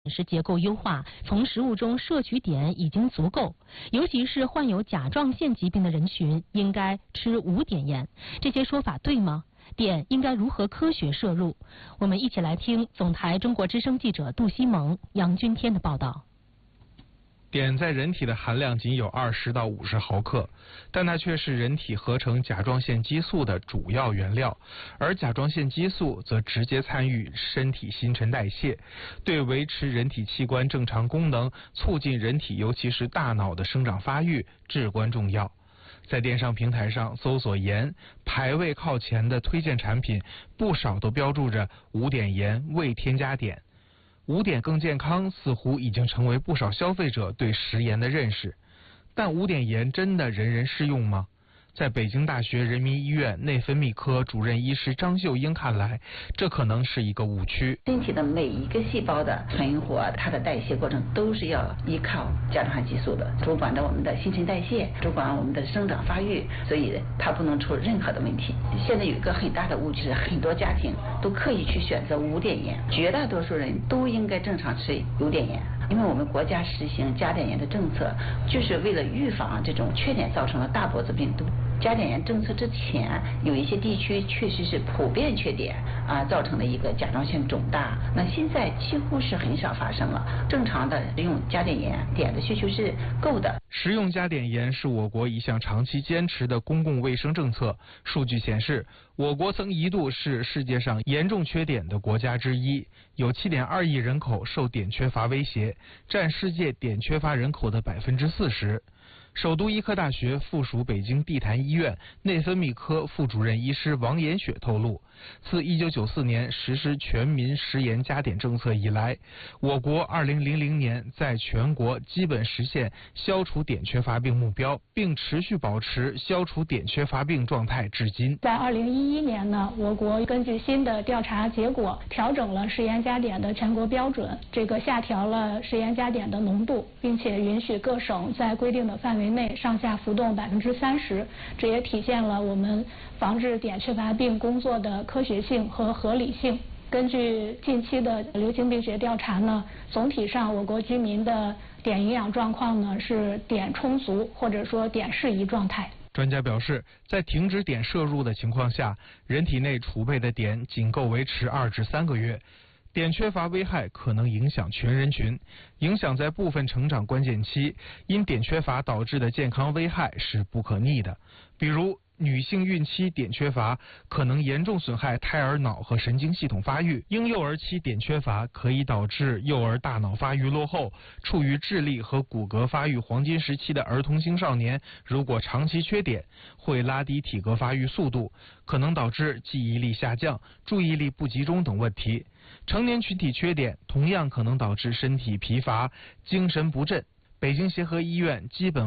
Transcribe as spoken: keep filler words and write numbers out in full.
饮食结构优化，从食物中摄取碘已经足够，尤其是患有甲状腺疾病的人群，应该吃无碘盐。这些说法对吗？碘应该如何科学摄入？我们一起来听总台中国之声记者杜西蒙、杨君天的报道。 碘在人体的含量仅有二十到五十毫克，但它却是人体合成甲状腺激素的主要原料，而甲状腺激素则直接参与身体新陈代谢，对维持人体器官正常功能、促进人体尤其是大脑的生长发育至关重要。在电商平台上搜索盐，排位靠前的推荐产品不少都标注着无碘盐，未添加碘。无碘更健康似乎已经成为不少消费者对食盐的认识，但无碘盐真的人人适用吗？在北京大学人民医院内分泌科主任医师张秀英看来，这可能是一个误区。 身体的每一个细胞的存活，它的代谢过程都是要依靠甲状腺激素的，主管着我们的新陈代谢，主管我们的生长发育，所以它不能出任何的问题。现在有一个很大的误区是，很多家庭都刻意去选择无碘盐，绝大多数人都应该正常吃有碘盐。因为我们国家实行加碘盐的政策，就是为了预防这种缺碘造成的大脖子病毒。加碘盐政策之前，有一些地区确实是普遍缺碘啊，造成了一个甲状腺肿大。那现在几乎是很少发生了。正常的用加碘盐，碘的需求是够的。 食用加碘盐是我国一项长期坚持的公共卫生政策。数据显示，我国曾一度是世界上严重缺碘的国家之一，有 七点二亿人口受碘缺乏威胁，占世界碘缺乏人口的百分之四十。首都医科大学附属北京地坛医院内分泌科副主任医师王延雪透露，自一九九四年实施全民食盐加碘政策以来，我国二零零零年在全国基本实现消除碘缺乏病目标，并持续保持消除碘缺乏病状态至今。 在二零一一年呢，我国根据新的调查结果，调整了食盐加碘的全国标准，这个下调了食盐加碘的浓度，并且允许各省在规定的范围内上下浮动百分之三十，这也体现了我们防治碘缺乏病工作的科学性和合理性。根据近期的流行病学调查呢，总体上我国居民的碘营养状况呢是碘充足或者说碘适宜状态。 专家表示，在停止碘摄入的情况下，人体内储备的碘仅够维持二至三个月。碘缺乏危害可能影响全人群，影响在部分成长关键期，因碘缺乏导致的健康危害是不可逆的。比如，女性孕期碘缺乏可能严重损害胎儿脑和神经系统发育，婴幼儿期碘缺乏可以导致幼儿大脑发育落后，处于智力和骨骼发育黄金时期的儿童青少年，如果长期缺碘，会拉低体格发育速度，可能导致记忆力下降、注意力不集中等问题。成年群体缺碘同样可能导致身体疲乏、精神不振。北京协和医院基本